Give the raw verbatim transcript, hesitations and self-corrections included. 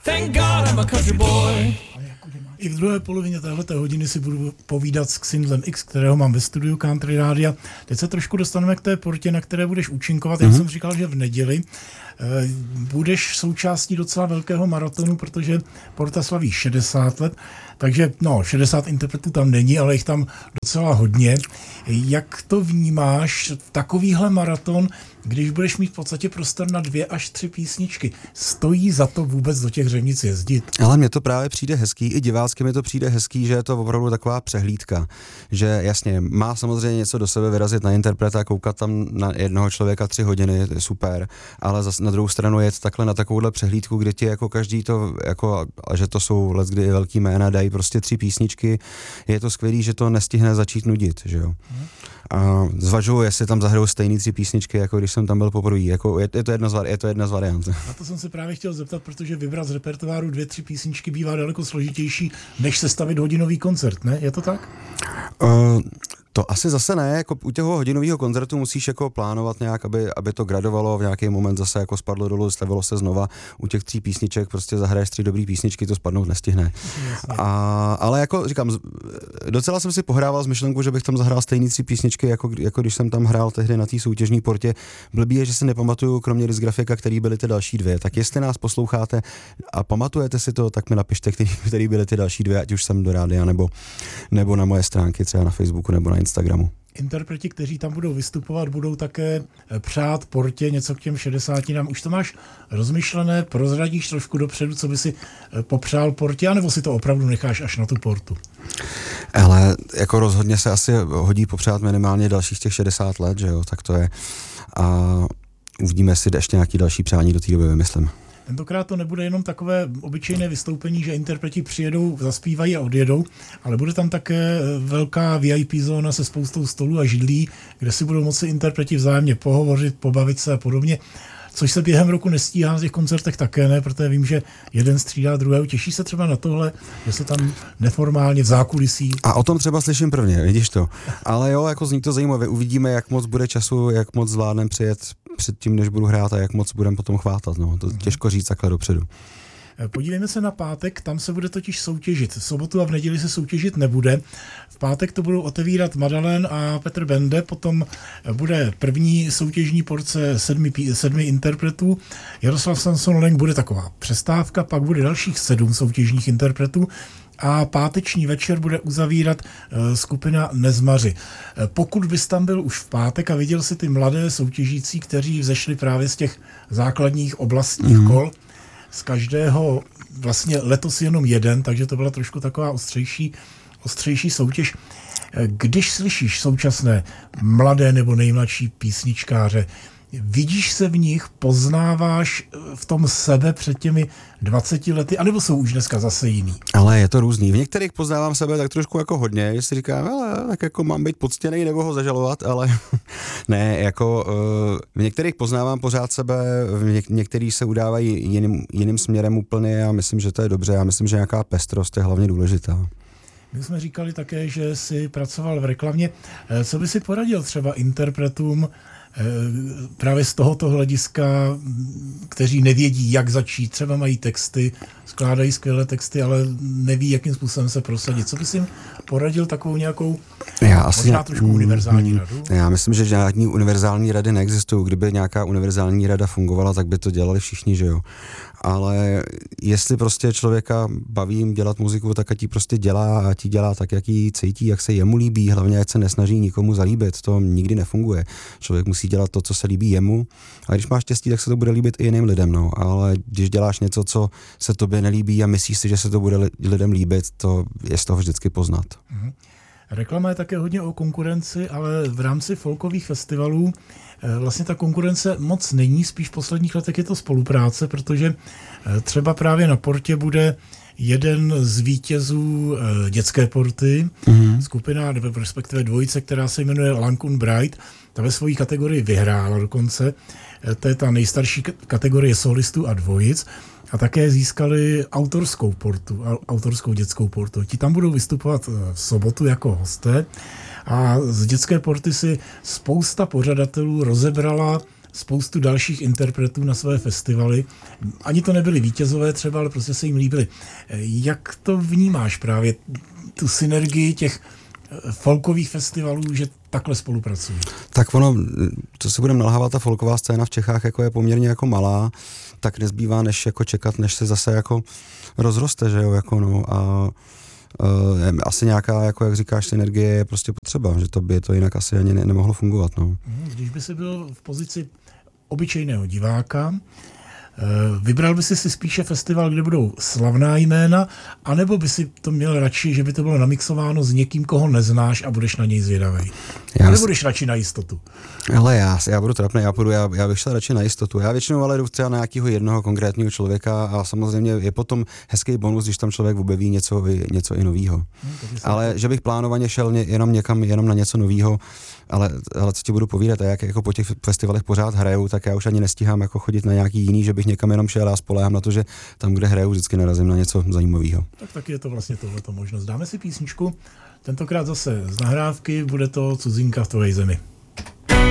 Thank God I'm a country boy. I v druhé polovině téhleté hodiny si budu povídat s Xindlem X, kterého mám ve studiu Country Rádia. Teď se trošku dostaneme k té portě, na které budeš účinkovat. Jak mm-hmm. jsem říkal, že v neděli e, budeš součástí docela velkého maratonu, protože porta slaví šedesát let, takže no, šedesát interpretů tam není, ale jich tam docela hodně. Jak to vnímáš, takovýhle maraton, když budeš mít v podstatě prostor na dvě až tři písničky? Stojí za to vůbec do těch Řevnic jezdit? Ale mně to právě přijde hezký, i divácky mi to přijde hezký, že je to opravdu taková přehlídka. Že jasně, má samozřejmě něco do sebe vyrazit na interpreta a koukat tam na jednoho člověka tři hodiny, to je super, ale zas na druhou stranu jet takhle na takovouhle přehlídku, kde ti jako každý to, jako, a že to jsou leckdy velký jména, dají prostě tři písničky, je to skvělý, že to nestihne začít nudit, že jo. Hmm. A zvažuji, jestli tam zahraju stejný tři písničky, jako když jsem tam byl poprvé. Jako je, je, to jedna z, je to jedna z variant. Na to jsem se právě chtěl zeptat, protože vybrat z repertoáru dvě, tři písničky bývá daleko složitější, než sestavit hodinový koncert, ne? Je to tak? Uh, to asi zase ne, jako u těho hodinového koncertu musíš jako plánovat nějak, aby, aby to gradovalo, v nějaký moment zase jako spadlo dolů, stavilo se znova. U těch tří písniček prostě zahraješ tři dobrý písničky, to spadnout nestihne. A, ale jako říkám, docela jsem si pohrával s myšlenkou, že bych tam zahrál stejný tři písničky, jako, jako když jsem tam hrál tehdy na té soutěžní portě. Blbý je, že si nepamatuju, kromě disgrafika, který byly ty další dvě. Tak jestli nás posloucháte a pamatujete si to, tak mi napište, který, který byly ty další dvě, ať už jsem do rádia, nebo, nebo na moje stránky, třeba na Facebooku nebo na Instagramu. Interpreti, kteří tam budou vystupovat, budou také přát portě něco k těm šedesátinám. Už to máš rozmyšlené, prozradíš trošku dopředu, co by si popřál portě, anebo si to opravdu necháš až na tu portu? Ale jako rozhodně se asi hodí popřát minimálně dalších těch šedesát let, že jo, tak to je. A uvidíme, jestli ještě nějaký další přání do té doby vymyslím. Tentokrát to nebude jenom takové obyčejné vystoupení, že interpreti přijedou, zaspívají a odjedou, ale bude tam také velká V I P zóna se spoustou stolů a židlí, kde si budou moci interpreti vzájemně pohovořit, pobavit se a podobně. Což se během roku nestíhá v těch koncertech také ne, protože vím, že jeden střídá druhého. Těší se třeba na tohle, že se tam neformálně v zákulisí. A o tom třeba slyším prvně, vidíš to. Ale jo, jako zní to zajímavě. Uvidíme, jak moc bude času, jak moc zvládnem přijet před tím, než budu hrát a jak moc budem potom chvátat. No. To těžko říct takhle dopředu. Podívejme se na pátek, tam se bude totiž soutěžit. V sobotu a v neděli se soutěžit nebude. V pátek to budou otevírat Madalen a Petr Bende, potom bude první soutěžní porce sedmi, sedmi interpretů. Jaroslav Samson bude taková přestávka, pak bude dalších sedm soutěžních interpretů a páteční večer bude uzavírat uh, skupina Nezmaři. Uh, pokud bys tam byl už v pátek a viděl si ty mladé soutěžící, kteří vzešli právě z těch základních oblastních mm. kol, z každého vlastně letos jenom jeden, takže to byla trošku taková ostřejší, ostřejší soutěž. Když slyšíš současné mladé nebo nejmladší písničkáře, vidíš se v nich, poznáváš v tom sebe před těmi dvaceti lety, anebo jsou už dneska zase jiný? Ale je to různý. V některých poznávám sebe tak trošku jako hodně, že si říkám, ale tak jako mám být poctěnej nebo ho zažalovat, ale ne, jako v některých poznávám pořád sebe, v něk- některý se udávají jiným, jiným směrem úplně a myslím, že to je dobře. Já myslím, že nějaká pestrost je hlavně důležitá. My jsme říkali také, že jsi pracoval v reklamě. Co by si poradil třeba interpretům právě z tohoto hlediska, kteří nevědí, jak začít, třeba mají texty, skládají skvělé texty, ale neví, jakým způsobem se prosadit. Co bys jim poradil takovou nějakou, já asi možná trošku mm, univerzální mm, radu? Já myslím, že žádný univerzální rady neexistují. Kdyby nějaká univerzální rada fungovala, tak by to dělali všichni, že jo. Ale jestli prostě člověka baví jim dělat muziku, tak ať ji prostě dělá a ti dělá tak, jak ji cítí, jak se jemu líbí, hlavně ať se nesnaží nikomu zalíbit, to nikdy nefunguje. Člověk musí dělat to, co se líbí jemu, a když máš štěstí, tak se to bude líbit i jiným lidem, no. Ale když děláš něco, co se tobě nelíbí a myslíš si, že se to bude lidem líbit, to je z toho vždycky poznat. Mhm. Reklama je také hodně o konkurenci, ale v rámci folkových festivalů vlastně ta konkurence moc není, spíš v posledních letech je to spolupráce, protože třeba právě na portě bude jeden z vítězů dětské porty, mm-hmm. skupina, nebo respektive dvojice, která se jmenuje Lankun Bright, ta ve své kategorii vyhrála dokonce, to je ta nejstarší kategorie solistů a dvojic, a také získali autorskou portu, autorskou dětskou portu. Ti tam budou vystupovat v sobotu jako hosté a z dětské porty si spousta pořadatelů rozebrala spoustu dalších interpretů na své festivaly. Ani to nebyli vítězové třeba, ale prostě se jim líbili. Jak to vnímáš právě, tu synergii těch folkových festivalů, že takhle spolupracují? Tak ono, co si budeme nalhávat, ta folková scéna v Čechách jako je poměrně jako malá, tak nezbývá než jako čekat, než se zase jako rozroste, že jo, jako no a Uh, asi nějaká, jako jak říkáš, synergie je prostě potřeba, že to by to jinak asi ani ne, nemohlo fungovat. No. Když by si byl v pozici obyčejného diváka, vybral by si si spíše festival, kde budou slavná jména, anebo by si to měl radši, že by to bylo namixováno s někým, koho neznáš a budeš na něj zvědavej? Já nebo budeš radši na jistotu? Ale já, já budu trapný, já, půjdu, já, já bych šel radši na jistotu. Já většinou ale jdu třeba na nějakého jednoho konkrétního člověka a samozřejmě je potom hezký bonus, když tam člověk objeví něco, něco i novýho. Hmm, ale že bych plánovaně šel jenom někam, jenom na něco novýho, ale, ale co ti budu povídat, a jak jako po těch festivalech pořád hrajou, tak já už ani nestíhám jako chodit na nějaký jiný, že bych někam jenom šel a spoléhám na to, že tam, kde hrajou, vždycky narazím na něco zajímavého. Tak taky je to vlastně tohleto možnost. Dáme si písničku, tentokrát zase z nahrávky, bude to Cudzinka v tvojej zemi.